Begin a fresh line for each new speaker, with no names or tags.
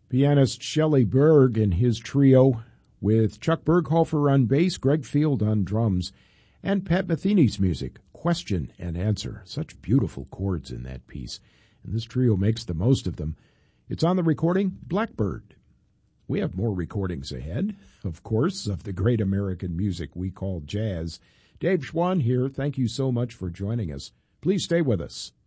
Pianist Shelley Berg and his trio with Chuck Berghofer on bass, Greg Field on drums, and Pat Metheny's music, Question and Answer. Such beautiful chords in that piece, and this trio makes the most of them. It's on the recording Blackbird. We have more recordings ahead, of course, of the great American music we call jazz. Dave Schwann here. Thank you so much for joining us. Please stay with us.